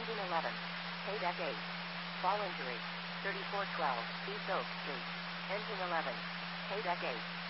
Engine 11. K-Deck 8. Fall injury. 3412 East Oak Street. Engine 11. K-Deck 8.